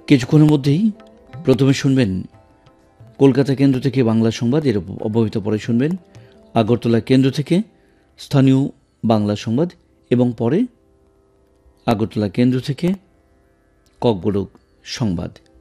কিছুক্ষণের মধ্যেই প্রথমে শুনবেন কলকাতা কেন্দ্র থেকে বাংলা সংবাদ, এর অব্যবহিত পরে শুনবেন আগরতলা কেন্দ্র থেকে স্থানীয় বাংলা সংবাদ এবং পরে আগরতলা কেন্দ্র থেকে ককবরক সংবাদ।